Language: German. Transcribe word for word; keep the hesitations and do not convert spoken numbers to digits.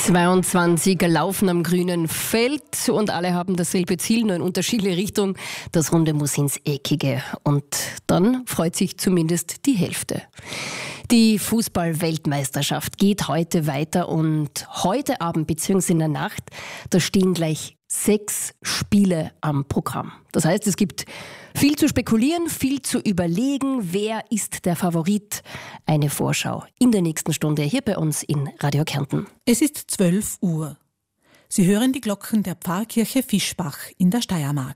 zweiundzwanzig laufen am grünen Feld und alle haben dasselbe Ziel, nur in unterschiedliche Richtung. Das Runde muss ins Eckige und dann freut sich zumindest die Hälfte. Die Fußball-Weltmeisterschaft geht heute weiter und heute Abend bzw. in der Nacht, da stehen gleich sechs Spiele am Programm. Das heißt, es gibt viel zu spekulieren, viel zu überlegen, wer ist der Favorit. Eine Vorschau in der nächsten Stunde hier bei uns in Radio Kärnten. Es ist zwölf Uhr. Sie hören die Glocken der Pfarrkirche Fischbach in der Steiermark.